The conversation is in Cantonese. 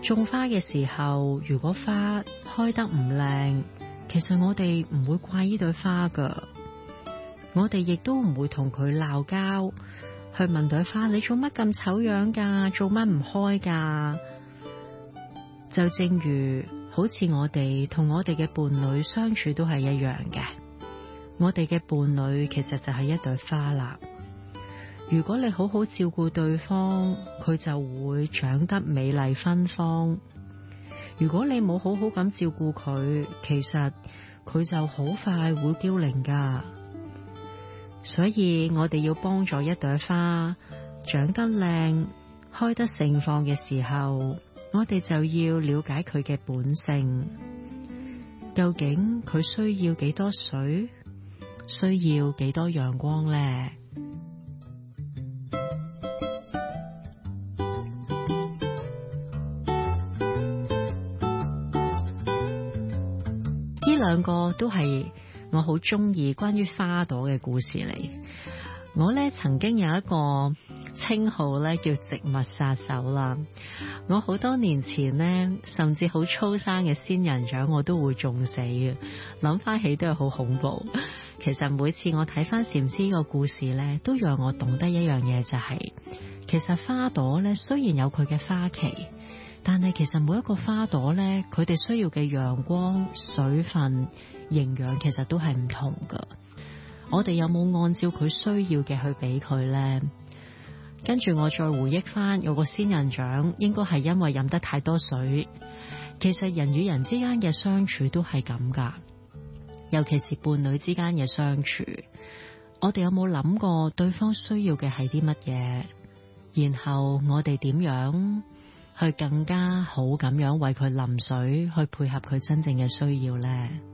種花嘅時候，如果花開得唔靚，其實我哋唔會怪呢朵花噶，我哋亦都唔會同佢鬧交，去問朵花你做乜咁醜樣噶，做乜唔開噶？就正如好似我哋同我哋嘅伴侶相處都係一樣嘅，我哋嘅伴侶其實就係一朵花啦。如果你好好照顧對方，佢就會長得美麗芬芳；如果你冇好好咁照顧佢，其實佢就好快會凋零噶。所以我哋要幫助一朵花長得靚、開得盛放嘅時候，我哋就要了解佢嘅本性，究竟佢需要幾多水，需要幾多陽光呢？呢兩個都係我好中意關於花朵嘅故事嚟。我呢曾經有一個稱號呢叫植物殺手啦。我好多年前呢，甚至好粗生嘅仙人掌我都會種死嘅，諗翻起都係好恐怖。其實每次我睇翻禪師個故事呢，都讓我懂得一樣嘢，就係其實花朵呢雖然有佢嘅花期，但係其實每一個花朵呢，佢哋需要嘅陽光、水分、營養其實都係唔同噶。我哋有冇按照佢需要嘅去俾佢呢？跟住我再回憶翻，有個仙人掌應該係因為飲得太多水。其實人與人之間嘅相處都係咁噶，尤其是伴侶之間嘅相處，我哋有冇諗過對方需要嘅係啲乜嘢？然後我哋點樣去更加好咁樣為佢淋水，去配合佢真正嘅需要呢？